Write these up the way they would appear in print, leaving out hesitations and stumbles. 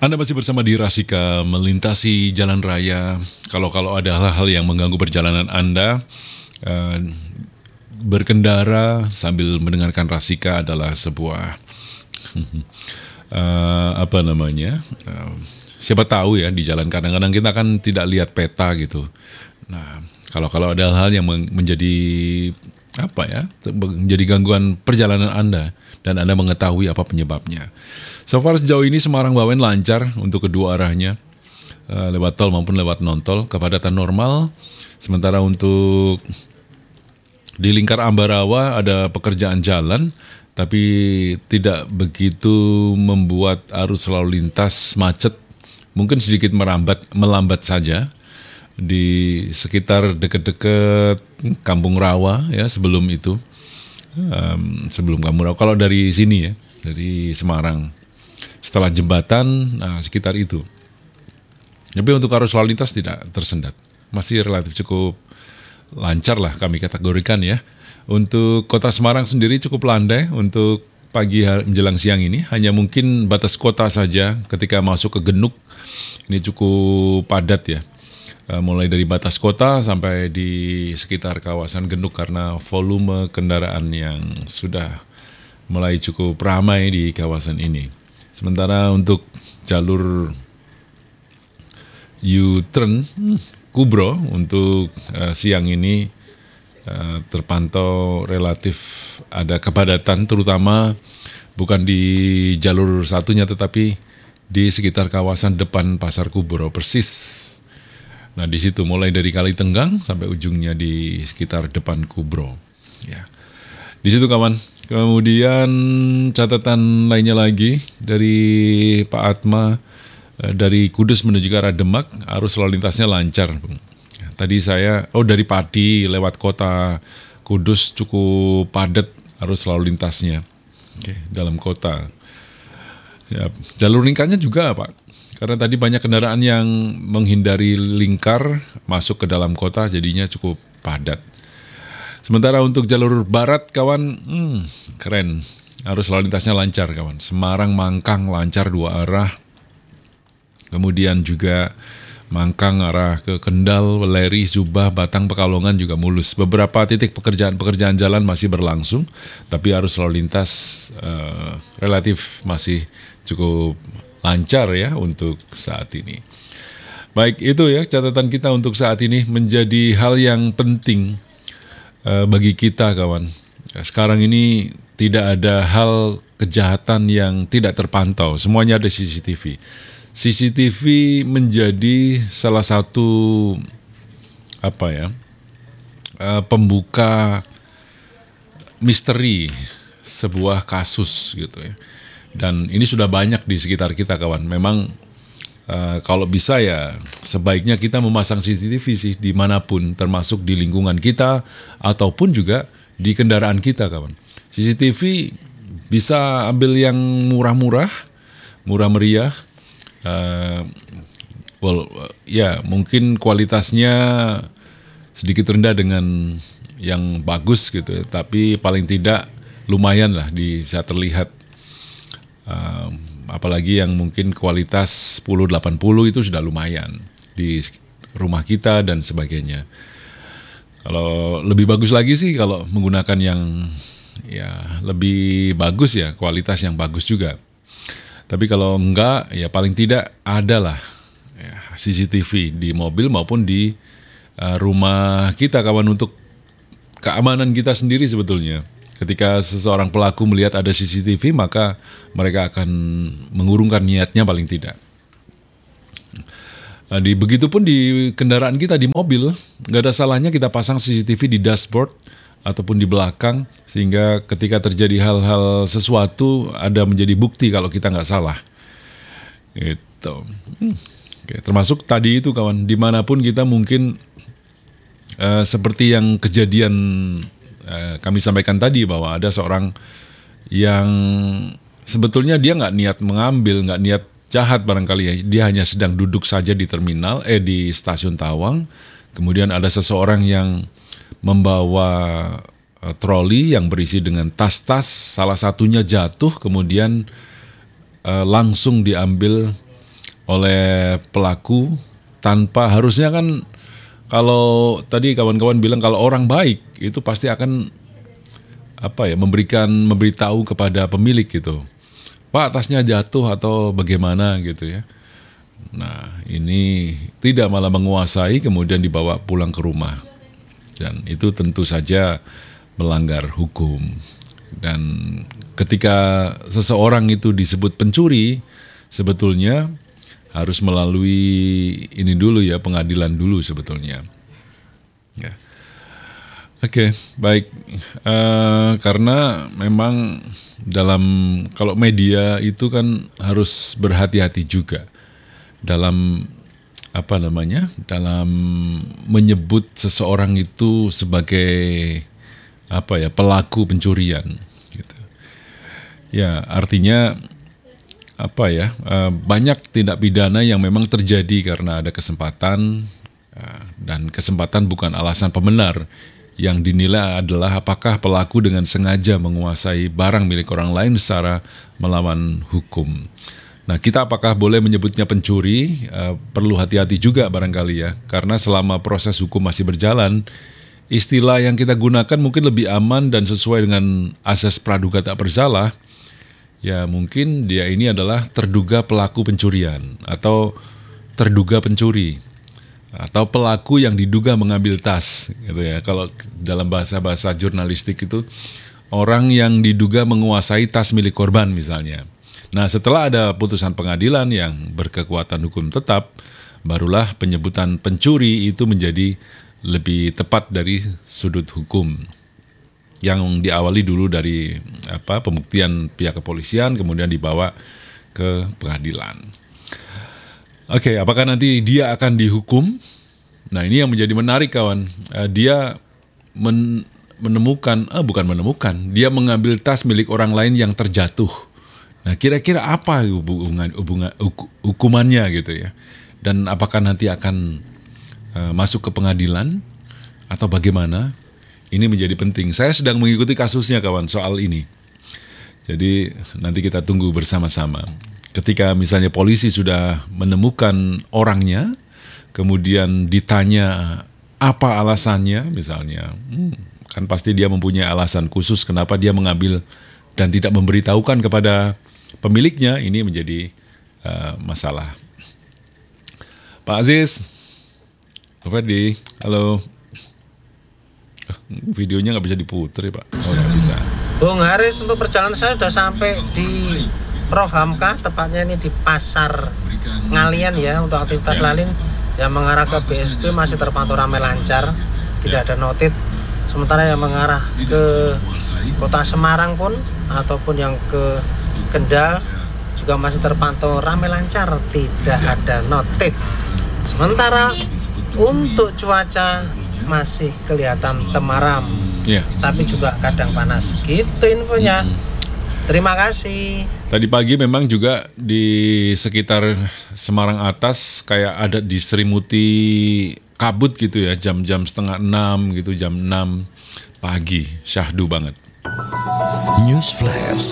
Anda masih bersama di Rasika melintasi jalan raya. Kalau ada hal-hal yang mengganggu perjalanan Anda, eh, berkendara sambil mendengarkan Rasika adalah sebuah apa namanya? Siapa tahu ya di jalan kadang-kadang kita kan tidak lihat peta gitu. Nah, kalau ada hal yang menjadi apa ya, menjadi gangguan perjalanan Anda dan Anda mengetahui apa penyebabnya. So far sejauh ini Semarang Bawen lancar untuk kedua arahnya, lewat tol maupun lewat non-tol, kepadatan normal. Sementara untuk di lingkar Ambarawa ada pekerjaan jalan, tapi tidak begitu membuat arus lalu lintas macet. Mungkin sedikit melambat saja di sekitar dekat-dekat Kampung Rawa ya sebelum itu, sebelum Kampung Rawa. Kalau dari sini ya, dari Semarang, setelah jembatan, nah sekitar itu. Tapi untuk arus lalu lintas tidak tersendat, masih relatif cukup lancar lah kami kategorikan ya. Untuk kota Semarang sendiri cukup landai untuk pagi menjelang siang ini, hanya mungkin batas kota saja ketika masuk ke Genuk ini cukup padat ya. Mulai dari batas kota sampai di sekitar kawasan Genuk karena volume kendaraan yang sudah mulai cukup ramai di kawasan ini. Sementara untuk jalur U-turn Kubro untuk siang ini terpantau relatif ada kepadatan, terutama bukan di jalur satunya tetapi di sekitar kawasan depan Pasar Kubro persis. Nah di situ mulai dari Kali Tenggang sampai ujungnya di sekitar depan Kubro. Ya, di situ kawan. Kemudian catatan lainnya lagi dari Pak Atma, dari Kudus menuju ke arah Demak arus lalu lintasnya lancar. Tadi saya dari Pati lewat kota Kudus cukup padat arus lalu lintasnya. Oke, dalam kota. Ya, jalur lingkarnya juga Pak. Karena tadi banyak kendaraan yang menghindari lingkar masuk ke dalam kota jadinya cukup padat. Sementara untuk jalur barat kawan, keren. Arus lalu lintasnya lancar kawan. Semarang Mangkang lancar dua arah. Kemudian juga Mangkang arah ke Kendal, Weleri, Zubah, Batang, Pekalongan juga mulus. Beberapa titik pekerjaan jalan masih berlangsung, tapi arus lalu lintas relatif masih cukup lancar ya untuk saat ini. Baik, itu ya catatan kita untuk saat ini, menjadi hal yang penting bagi kita kawan. Sekarang ini tidak ada hal kejahatan yang tidak terpantau, semuanya ada CCTV. CCTV menjadi salah satu pembuka misteri sebuah kasus gitu ya. Dan ini sudah banyak di sekitar kita kawan. Memang kalau bisa ya sebaiknya kita memasang CCTV sih dimanapun, termasuk di lingkungan kita ataupun juga di kendaraan kita kawan. CCTV bisa ambil yang murah meriah. Mungkin kualitasnya sedikit rendah dengan yang bagus gitu ya, tapi paling tidak lumayan lah bisa terlihat. Apalagi yang mungkin kualitas 1080 itu sudah lumayan di rumah kita dan sebagainya. Kalau lebih bagus lagi sih kalau menggunakan yang ya lebih bagus ya, kualitas yang bagus juga. Tapi kalau enggak, ya paling tidak adalah ya, CCTV di mobil maupun di rumah kita kawan, untuk keamanan kita sendiri sebetulnya. Ketika seseorang pelaku melihat ada CCTV, maka mereka akan mengurungkan niatnya paling tidak. Nah, begitupun di kendaraan kita, di mobil, nggak ada salahnya kita pasang CCTV di dashboard ataupun di belakang, sehingga ketika terjadi hal-hal sesuatu ada menjadi bukti kalau kita nggak salah. Gitu. Oke, termasuk tadi itu kawan, dimanapun kita mungkin seperti yang kejadian kami sampaikan tadi, bahwa ada seorang yang sebetulnya dia nggak niat mengambil, nggak niat jahat barangkali ya, dia hanya sedang duduk saja di terminal, di stasiun Tawang, kemudian ada seseorang yang membawa troli yang berisi dengan tas-tas, salah satunya jatuh, kemudian langsung diambil oleh pelaku tanpa, harusnya kan kalau tadi kawan-kawan bilang kalau orang baik itu pasti akan memberitahu kepada pemilik gitu, Pak, tasnya jatuh atau bagaimana gitu ya. Nah, ini tidak, malah menguasai kemudian dibawa pulang ke rumah. Dan itu tentu saja melanggar hukum. Dan ketika seseorang itu disebut pencuri, sebetulnya harus melalui ini dulu ya, pengadilan dulu sebetulnya. Ya. Oke, baik. Karena memang kalau media itu kan harus berhati-hati juga dalam dalam menyebut seseorang itu sebagai pelaku pencurian gitu. Ya, artinya banyak tindak pidana yang memang terjadi karena ada kesempatan, dan kesempatan bukan alasan pembenar. Yang dinilai adalah apakah pelaku dengan sengaja menguasai barang milik orang lain secara melawan hukum. Nah, kita apakah boleh menyebutnya pencuri? Perlu hati-hati juga barangkali ya, karena selama proses hukum masih berjalan, istilah yang kita gunakan mungkin lebih aman dan sesuai dengan asas praduga tak bersalah. Ya, mungkin dia ini adalah terduga pelaku pencurian atau terduga pencuri atau pelaku yang diduga mengambil tas gitu ya. Kalau dalam bahasa jurnalistik itu orang yang diduga menguasai tas milik korban misalnya. Nah, setelah ada putusan pengadilan yang berkekuatan hukum tetap, barulah penyebutan pencuri itu menjadi lebih tepat dari sudut hukum. Yang diawali dulu dari pembuktian pihak kepolisian, kemudian dibawa ke pengadilan. Oke, apakah nanti dia akan dihukum? Nah, ini yang menjadi menarik, kawan. Dia dia mengambil tas milik orang lain yang terjatuh. Nah, kira-kira apa hukumannya gitu ya? Dan apakah nanti akan masuk ke pengadilan atau bagaimana? Ini menjadi penting. Saya sedang mengikuti kasusnya, kawan, soal ini. Jadi nanti kita tunggu bersama-sama. Ketika misalnya polisi sudah menemukan orangnya, kemudian ditanya apa alasannya misalnya, kan pasti dia mempunyai alasan khusus kenapa dia mengambil dan tidak memberitahukan kepada pemiliknya. Ini menjadi masalah. Pak Aziz, Pak Ferdi, halo. Videonya nggak bisa diputer ya, Pak? Oh, nggak bisa. Bung Haris, untuk perjalanan saya sudah sampai di Prof Hamka, tepatnya ini di Pasar Ngalian ya, untuk aktivitas lalin yang mengarah ke BSP masih terpantau ramai lancar, tidak ada notit. Sementara yang mengarah ke kota Semarang pun ataupun yang ke Kendal juga masih terpantau ramai lancar, tidak ada notit. Sementara untuk cuaca masih kelihatan temaram, tapi juga kadang panas. Gitu infonya. Terima kasih. Tadi pagi memang juga di sekitar Semarang atas kayak ada diselimuti kabut gitu ya, jam-jam 5:30 gitu, jam 6 pagi, syahdu banget. News Flash.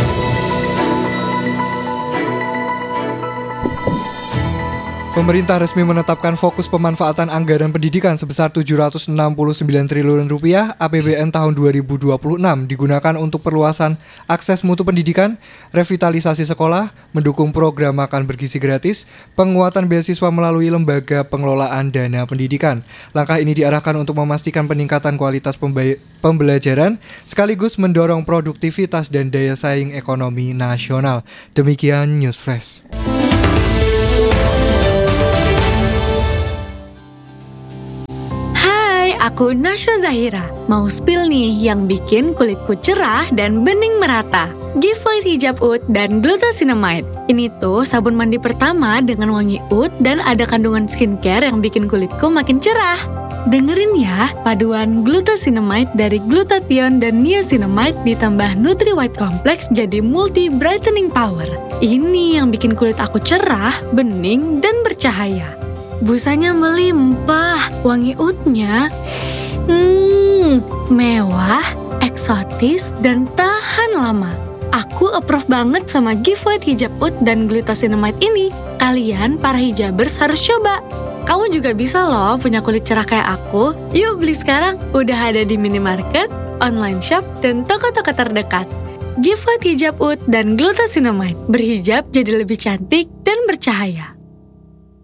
Pemerintah resmi menetapkan fokus pemanfaatan anggaran pendidikan sebesar Rp769 triliun APBN tahun 2026 digunakan untuk perluasan akses mutu pendidikan, revitalisasi sekolah, mendukung program makan bergizi gratis, penguatan beasiswa melalui lembaga pengelolaan dana pendidikan. Langkah ini diarahkan untuk memastikan peningkatan kualitas pembelajaran sekaligus mendorong produktivitas dan daya saing ekonomi nasional. Demikian News Flash. Aku Nasya Zahira, mau spill nih yang bikin kulitku cerah dan bening merata. Giveaway hijab oud dan glucosinamide. Ini tuh sabun mandi pertama dengan wangi oud dan ada kandungan skincare yang bikin kulitku makin cerah. Dengerin ya, paduan glucosinamide dari glutathione dan niacinamide ditambah Nutri White Complex jadi multi brightening power. Ini yang bikin kulit aku cerah, bening, dan bercahaya. Busanya melimpah, wangi oudnya mewah, eksotis, dan tahan lama. Aku approve banget sama giveaway hijab oud dan glucosinamide ini. Kalian para hijabers harus coba. Kamu juga bisa loh punya kulit cerah kayak aku. Yuk beli sekarang. Udah ada di minimarket, online shop, dan toko-toko terdekat. Giveaway hijab oud dan glucosinamide. Berhijab jadi lebih cantik dan bercahaya.